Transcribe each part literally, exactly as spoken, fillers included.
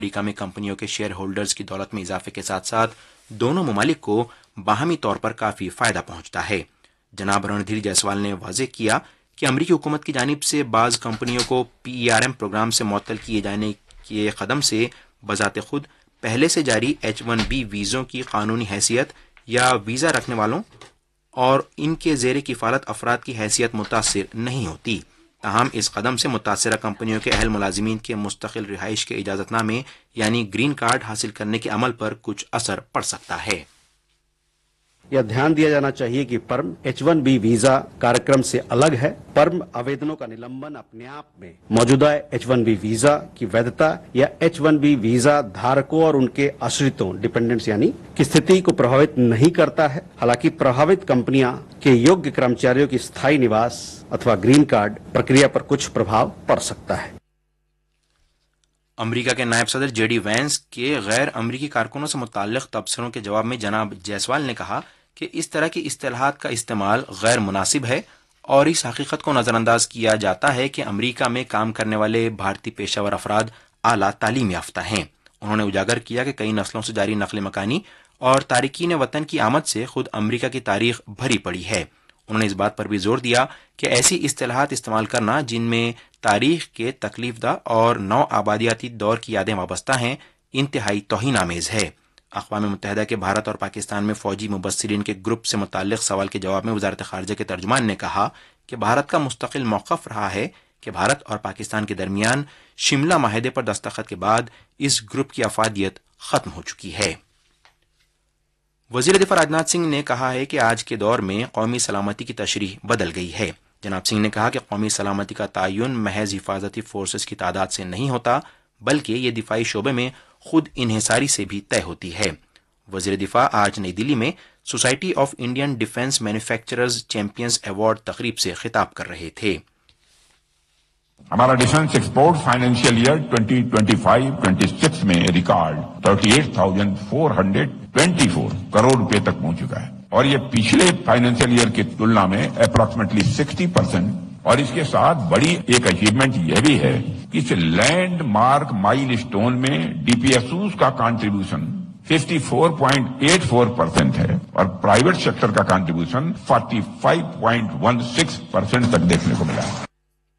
America में कंपनियों के शेयर होल्डर्स की दौलत में इजाफे के साथ साथ दोनों ममालिक को बाहमी तौर पर काफी फायदा पहुंचता है। जनाब रणधीर जायसवाल ने वाज़ेह किया कि अमरीकी हुकूमत की जानिब से बाज़ कंपनियों को पीईआरएम प्रोग्राम से मुअत्तल किए जाने के कदम से बजाते खुद पहले से जारी एच वन बी वीज़ों की कानूनी हैसियत या वीज़ा रखने वालों और इनके ज़ेर किफ़ालत अफराद की हैसियत मुतासिर नहीं होती। ताहम इस कदम से मुतासिरा कंपनियों के अहल मुलाजिमीन के मुस्तकिल रिहाइश के इजाज़तनामे यानी ग्रीन कार्ड हासिल करने के अमल पर कुछ असर पड़ सकता है। यह ध्यान दिया जाना चाहिए कि पर्म एच वन बी वीजा कार्यक्रम से अलग है। पर्म आवेदनों का निलंबन अपने आप में मौजूदा एच वन बी वीजा की वैधता या एच वन बी वीजा धारकों और उनके आश्रितों डिपेंडेंट्स यानी की स्थिति को प्रभावित नहीं करता है। हालांकि प्रभावित कंपनियां के योग्य कर्मचारियों की स्थायी निवास अथवा ग्रीन कार्ड प्रक्रिया पर कुछ प्रभाव पड़ सकता है। अमरीका के नायब सदर जेडी वैंस के गैर अमरीकी कारकुनों से मुताल्लिक तबसरों के जवाब में जनाब जायसवाल ने कहा कि इस तरह की इस्तिलाहात का इस्तेमाल गैर मुनासिब है और इस हकीकत को नज़रअंदाज किया जाता है कि अमरीका में काम करने वाले भारतीय पेशावर अफराद आला तालीम याफ्ता हैं। उन्होंने उजागर किया कि कई नस्लों से जारी नकल मकानी और तारिकीन वतन की आमद से खुद अमरीका की तारीख भरी पड़ी है। उन्होंने इस बात पर भी जोर दिया कि ऐसी इस्तिलाहात इस्तेमाल करना जिनमें तारीख के तकलीफदा और नौ आबादियाती दौर की यादें वाबस्ता हैं इंतहाई तौहीन आमेज है। अक़वाम मुत्तहिदा के भारत और पाकिस्तान में फौजी मुबस्सिरीन के ग्रुप से मुताल्लिक़ सवाल के जवाब में वज़ारत ख़ारिजा के तर्जुमान ने कहा कि भारत का मुस्तकिल मौक़िफ़ रहा है कि भारत और पाकिस्तान के दरमियान शिमला माहिदे पर दस्तखत के बाद इस ग्रुप की अफादियत ख़त्म हो चुकी है। वज़ीर दिफ़ा राजनाथ सिंह ने कहा है कि आज के दौर में कौमी सलामती की तशरीह बदल गई है। जनाब सिंह ने कहा कि कौमी सलामती का तयन महज हिफाजती फोर्सेस की तादाद से नहीं होता बल्कि ये दिफाई शोबे में खुद इन्हिसारी से भी तय होती है। वज़ीर दिफा आज नई दिल्ली में society of Indian defence manufacturers champions award तकरीब से खिताब कर रहे थे। हमारा defence export financial year twenty twenty five छब्बीस में रिकॉर्ड अड़तीस हज़ार चार सौ चौबीस करोड़ रुपए तक पहुंच चुका है और ये पिछले फाइनेंशियल ईयर की तुलना में अप्रोक्सीमेटली साठ परसेंट। और इसके साथ बड़ी एक अचीवमेंट यह भी है कि इस लैंडमार्क माइलस्टोन में डीपीएसयूज का कंट्रीब्यूशन चौवन पॉइंट आठ चार परसेंट है और प्राइवेट सेक्टर का कंट्रीब्यूशन पैंतालीस पॉइंट सोलह परसेंट तक देखने को मिला है।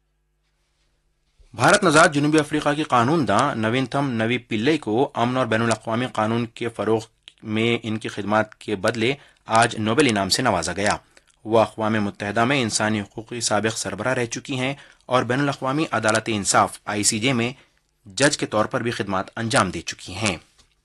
भारत नजाद जनूबी अफ्रीका की कानूनदा नवीनतम नवी पिल्लई को अमन और बैनुल अक़वामी कानून के फरोग में इनकी खिदमात के बदले आज नोबेल इनाम से नवाजा गया। वह अक़वाम मुत्तहिदा में इंसानी हुकूक़ की साबिक़ सरबराह रह चुकी हैं और बैनुल अक़वामी अदालत इंसाफ आई सी जे में जज के तौर पर भी खिदमात अंजाम दे चुकी हैं।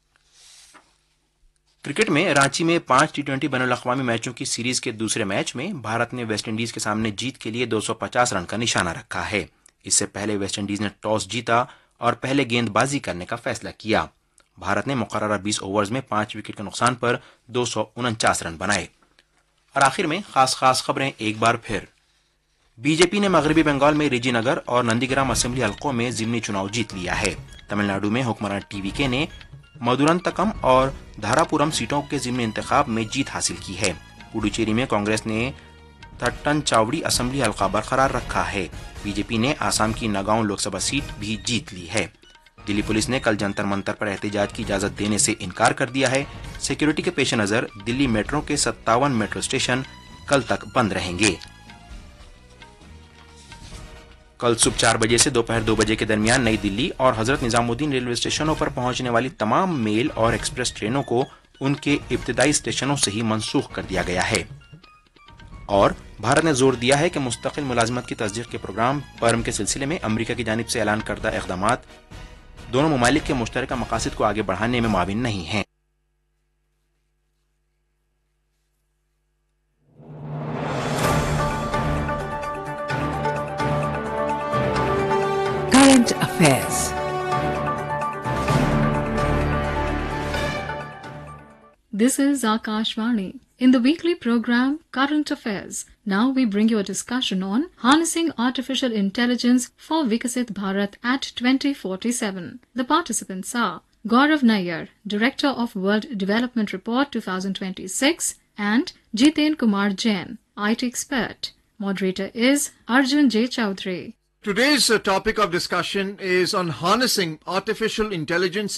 क्रिकेट में रांची में पांच टी ट्वेंटी बैनुल अक़वामी मैचों की सीरीज के दूसरे मैच में भारत ने वेस्टइंडीज के सामने जीत के लिए दो सौ पचास रन का निशाना रखा है। इससे पहले वेस्टइंडीज ने टॉस जीता और पहले गेंदबाजी करने का फैसला किया। भारत ने मुकर्ररा बीस ओवर्स में पांच विकेट के नुकसान पर दो सौ उनचास रन बनाए। और आखिर में खास खास खबरें एक बार फिर। बीजेपी ने मगरबी बंगाल में रिजीनगर और नंदीग्राम असेंबली हलकों में ज़िमनी चुनाव जीत लिया है। तमिलनाडु में हुक्मरान टीवीके ने मदुरंतकम और धारापुरम सीटों के ज़िमनी इंतखाब में जीत हासिल की है। पुडुचेरी में कांग्रेस ने थट्टन चावड़ी असेंबली हलका बरकरार रखा है। बीजेपी ने आसाम की नगांव लोकसभा सीट भी जीत ली है। दिल्ली पुलिस ने कल जंतर मंतर पर एहतजाज की इजाजत देने से इनकार कर दिया है। सिक्योरिटी के पेश नजर दिल्ली मेट्रो के सत्तावन मेट्रो स्टेशन कल तक बंद रहेंगे। कल सुबह चार बजे से दोपहर दो बजे के दरमियान नई दिल्ली और हजरत निजामुद्दीन रेलवे स्टेशनों पर पहुंचने वाली तमाम मेल और एक्सप्रेस ट्रेनों को उनके इब्तिदाई स्टेशनों से ही मनसूख कर दिया गया है। और भारत ने जोर दिया है कि मुस्तकिल मुलाजमत की तस्दीक के प्रोग्राम पर्म के सिलसिले में अमरीका की जानिब से ऐलान करदा इक़दामात दोनों ममालिक के मुश्तरका मकासद को आगे बढ़ाने में मुआविन नहीं हैं। Current Affairs. This is Akashvani. In the weekly program Current Affairs, now we bring you a discussion on harnessing artificial intelligence for Vikasit Bharat at twenty forty-seven. The participants are Gaurav Nayyar, Director of World Development Report twenty twenty-six, and Jiten Kumar Jain, I T expert. Moderator is Arjun J. Chaudhary. Today's uh, topic of discussion is on harnessing artificial intelligence